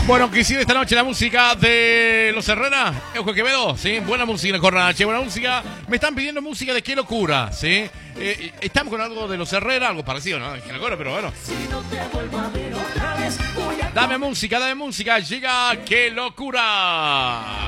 Bueno, quisiera esta noche la música de Los Herrera, Eugenio Quevedo, ¿sí? Buena música, Corrache, buena música. Me están pidiendo música de Qué Locura, ¿sí? Estamos con algo de Los Herrera, algo parecido, ¿no? Qué Locura, pero bueno. Dame música, llega Qué Locura.